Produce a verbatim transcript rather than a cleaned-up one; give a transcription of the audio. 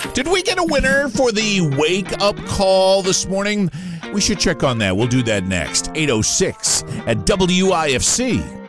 Did we get a winner for the wake-up call this morning? We should check on that. We'll do that next. eight oh six at W I F C.